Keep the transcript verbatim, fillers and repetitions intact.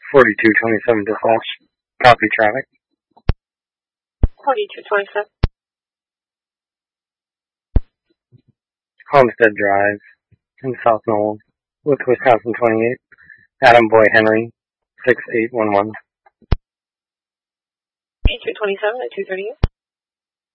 forty-two twenty-seven dispatch. Copy traffic. forty-two twenty-seven. Homestead Drive in South Knoll with Wisconsin twenty-eight. Adam Boy Henry, six eight one one. forty-two twenty-seven at two thirty-eight.